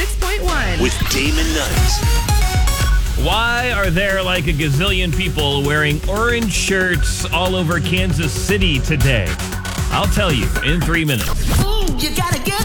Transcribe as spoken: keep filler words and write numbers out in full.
six point one. With Damon Nuns. Why are there like a gazillion people wearing orange shirts all over Kansas City today? I'll tell you in three minutes. Mm, you gotta get